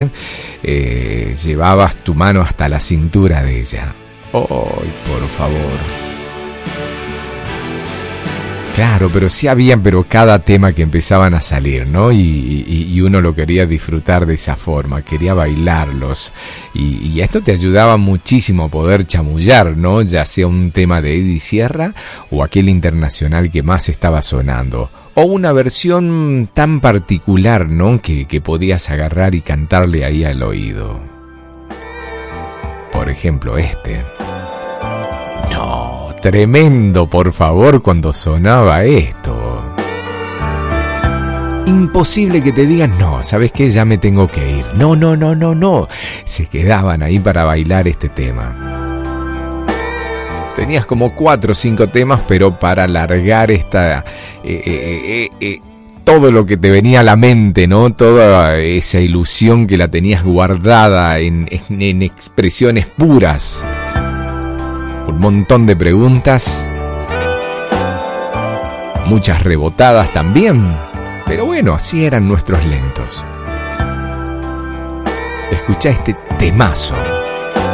llevabas tu mano hasta la cintura de ella. ¡Ay, por favor! Claro, pero sí había, cada tema que empezaban a salir, ¿no? Y uno lo quería disfrutar de esa forma, quería bailarlos. Y esto te ayudaba muchísimo a poder chamullar, ¿no? Ya sea un tema de Eddie Sierra o aquel internacional que más estaba sonando. O una versión tan particular, ¿no? Que podías agarrar y cantarle ahí al oído. Por ejemplo, este. No. Tremendo, por favor, cuando sonaba esto. Imposible que te digan, no, ¿sabes qué? Ya me tengo que ir. No. Se quedaban ahí para bailar este tema. Tenías como 4 o 5 temas, pero para alargar esta... todo lo que te venía a la mente, ¿no? Toda esa ilusión que la tenías guardada en expresiones puras. Un montón de preguntas, muchas rebotadas también, pero bueno, así eran nuestros lentos. Escucha este temazo.